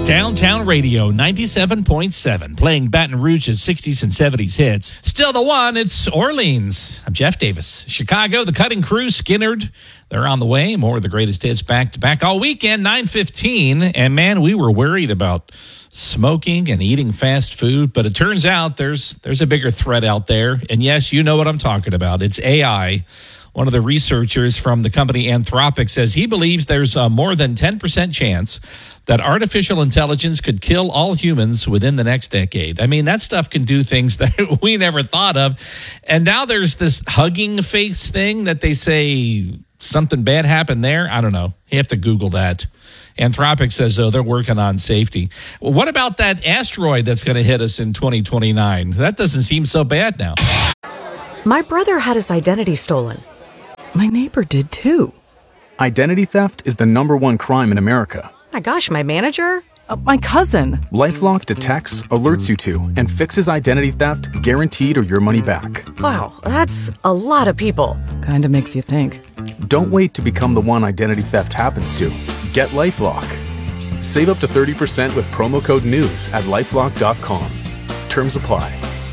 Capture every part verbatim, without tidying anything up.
Downtown Radio ninety-seven point seven, playing Baton Rouge's sixties and seventies hits. Still the one, it's Orleans. I'm Jeff Davis. Chicago, the Cutting Crew, Skinnerd, they're on the way. More of the greatest hits back to back all weekend, nine fifteen. And man, we were worried about smoking and eating fast food, but it turns out there's there's a bigger threat out there. And yes, you know what I'm talking about. It's A I. One of the researchers from the company Anthropic says he believes there's a more than ten percent chance that artificial intelligence could kill all humans within the next decade. I mean, that stuff can do things that we never thought of. And now there's this hugging face thing that they say something bad happened there. I don't know. You have to Google that. Anthropic says, oh, they're working on safety. Well, what about that asteroid that's going to hit us in twenty twenty-nine? That doesn't seem so bad now. My brother had his identity stolen. My neighbor did too. Identity theft is the number one crime in America. My gosh, my manager? Uh, my cousin. LifeLock detects, alerts you to, and fixes identity theft guaranteed or your money back. Wow, that's a lot of people. Kinda makes you think. Don't wait to become the one identity theft happens to. Get LifeLock. Save up to thirty percent with promo code NEWS at lifelock dot com. Terms apply.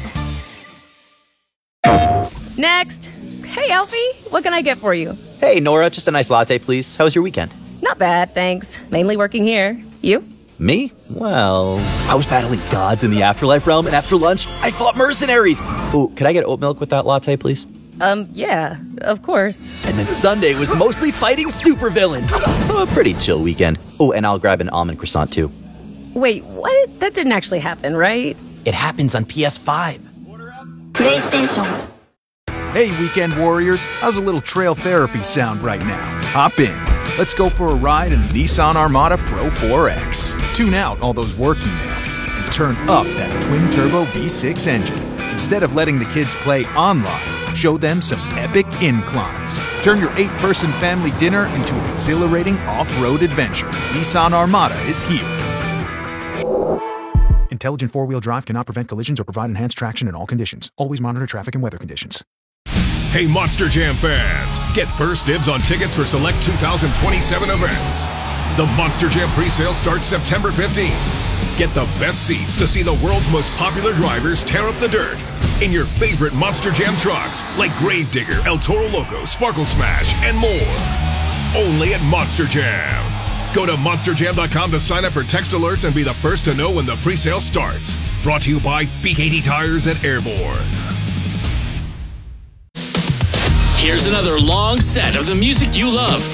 Next. Hey, Alfie, what can I get for you? Hey, Nora, just a nice latte, please. How was your weekend? Not bad, thanks. Mainly working here. You? Me? Well, I was battling gods in the afterlife realm, and after lunch, I fought mercenaries. Oh, could I get oat milk with that latte, please? Um, yeah, of course. And then Sunday was mostly fighting supervillains. So a pretty chill weekend. Oh, and I'll grab an almond croissant, too. Wait, what? That didn't actually happen, right? It happens on P S five. PlayStation. Hey, Weekend Warriors, how's a little trail therapy sound right now? Hop in. Let's go for a ride in the Nissan Armada Pro four X. Tune out all those work emails and turn up that twin-turbo V six engine. Instead of letting the kids play online, show them some epic inclines. Turn your eight-person family dinner into an exhilarating off-road adventure. Nissan Armada is here. Intelligent four-wheel drive cannot prevent collisions or provide enhanced traction in all conditions. Always monitor traffic and weather conditions. Hey, Monster Jam fans, get first dibs on tickets for select two thousand twenty-seven events. The Monster Jam presale starts September fifteenth. Get the best seats to see the world's most popular drivers tear up the dirt in your favorite Monster Jam trucks like Gravedigger, El Toro Loco, Sparkle Smash, and more. Only at Monster Jam. Go to monster jam dot com to sign up for text alerts and be the first to know when the presale starts. Brought to you by B K T Tires and Airborne. Here's another long set of the music you love from